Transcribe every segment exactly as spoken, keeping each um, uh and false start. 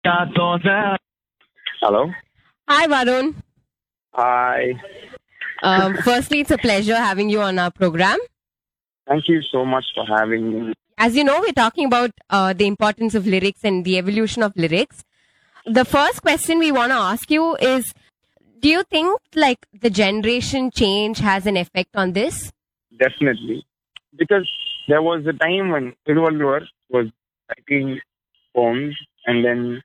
Hello. Hi, Varun. Hi. Um, firstly, it's a pleasure having you on our program. Thank you so much for having me. As you know, we're talking about uh, the importance of lyrics and the evolution of lyrics. The first question we want to ask you is, do you think like the generation change has an effect on this? Definitely. Because there was a time when Thiruvalluvar was writing poems, and then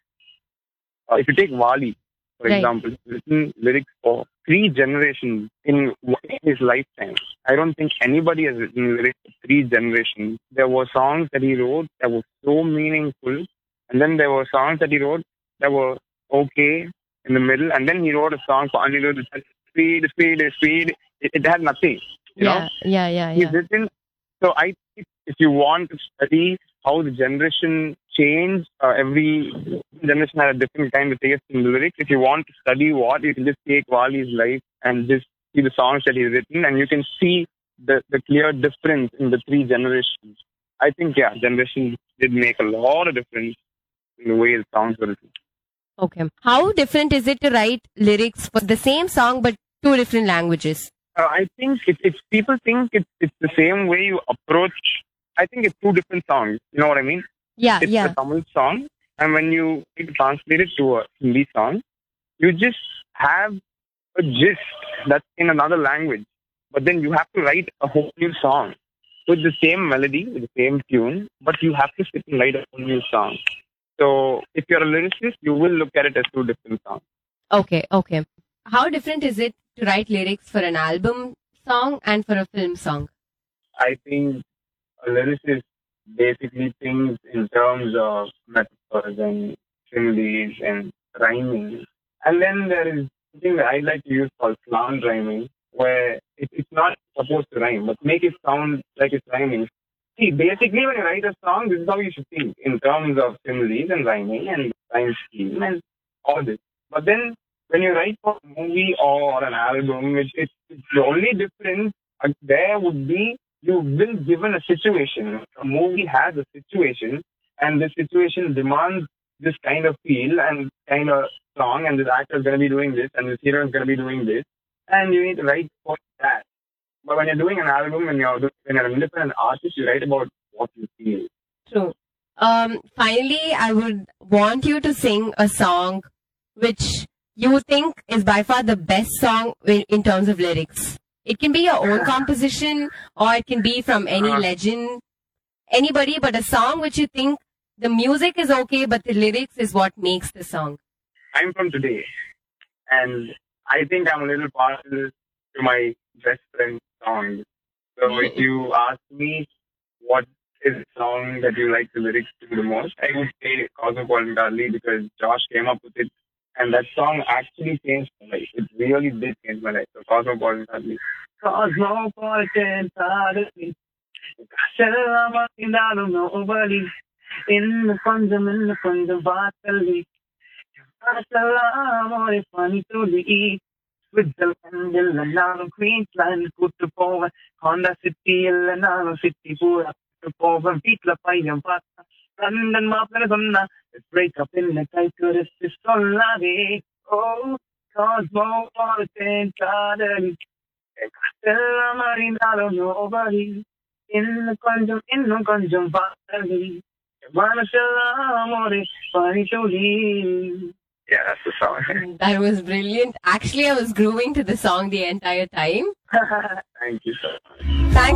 uh, if you take Wali, for Right. example, he's written lyrics for three generations in his lifetime. I don't think anybody has written lyrics for three generations. There were songs that he wrote that were so meaningful, and then there were songs that he wrote that were okay in the middle, and then he wrote a song for Anirudh that said, speed, speed, speed. It, it had nothing. You yeah, know? yeah, yeah, He's yeah. written. So I think if you want to study how the generation changed, uh, every generation had a different kind of taste in the lyrics. If you want to study what, you can just take Wali's life and just see the songs that he's written, and you can see the, the clear difference in the three generations. I think, yeah, generation did make a lot of difference in the way the songs were written. Okay. How different is it to write lyrics for the same song but two different languages? Uh, I think if, if people think it's, it's the same way you approach, I think it's two different songs. You know what I mean? Yeah, It's yeah. a Tamil song, and when you translate it to a Hindi song, you just have a gist that's in another language. But then you have to write a whole new song with the same melody, with the same tune, but you have to sit and write a whole new song. So if you're a lyricist, you will look at it as two different songs. Okay, okay. How different is it to write lyrics for an album song and for a film song? I think a lyricist basically thinks in terms of metaphors and similes and rhyming. And then there is something that I like to use called slant rhyming, where it, it's not supposed to rhyme, but make it sound like it's rhyming. See, basically when you write a song, this is how you should think in terms of similes and rhyming and rhyme scheme and all this. But then when you write for a movie or an album, it, it, it's the only difference uh, there would be you've been given a situation. A movie has a situation, and the situation demands this kind of feel and kind of song, and this actor is going to be doing this, and this hero is going to be doing this, and you need to write for that. But when you're doing an album, when you're, when you're an independent artist, you write about what you feel. True. Um, finally, I would want you to sing a song which you think is by far the best song in, in terms of lyrics. It can be your own composition, or it can be from any Uh-huh. legend, anybody, but a song which you think the music is okay, but the lyrics is what makes the song. I'm from today, and I think I'm a little partial to my best friend's song. So if you ask me what is the song that you like the lyrics to the most, I would say Cosmopolitan Charlie, because Josh came up with it, and that song actually changed my life. It really did change my life. So Cosmopolitan Charlie. Cosmopolitan Charlie. Nobody in the கொஞ்சம் in the கொஞ்சம் வாசல்லி ஒரு பனி துளி ஸ்விட்சர்லாந்தில் நானும் Queensland கூட்டு போவேன் Honda சிட்டியில் நானும் சிட்டி பூரா கூட்டு போவேன் வீட்டுல பையன் பார்த்தா லண்டன் மாப்பிள்ள சொன்னா பிரேக்கப் என்ன கை குறிச்சு சொல்லாதே ஓ காஸ்மோபாலிட்டன் காதலி காதெல்லாம் அறிந்தாலும் நோபடி இன்னும் கொஞ்சம் இன்னும் கொஞ்சம் வாசல்லி மனசெல்லாம் ஒரு பனி துளி. Yeah, that's the song. That was brilliant. Actually, I was grooving to the song the entire time. Thank you so much. Thank